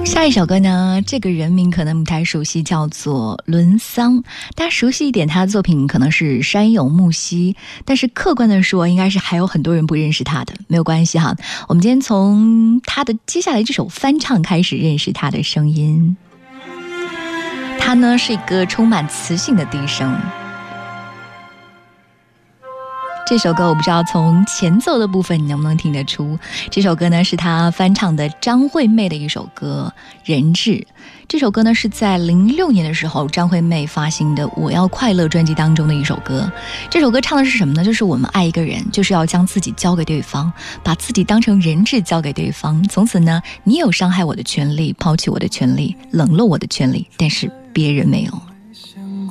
下一首歌呢，这个人名可能不太熟悉，叫做伦桑。大家熟悉一点他的作品可能是山有木兮，但是客观的说应该是还有很多人不认识他的，没有关系哈。我们今天从他的接下来这首翻唱开始认识他的声音。他呢是一个充满磁性的低声。这首歌我不知道从前奏的部分你能不能听得出，这首歌呢是他翻唱的张惠妹的一首歌《人质》。这首歌呢是在06年的时候张惠妹发行的《我要快乐》专辑当中的一首歌。这首歌唱的是什么呢？就是我们爱一个人，就是要将自己交给对方，把自己当成人质交给对方。从此呢，你有伤害我的权利，抛弃我的权利，冷落我的权利，但是别人没有。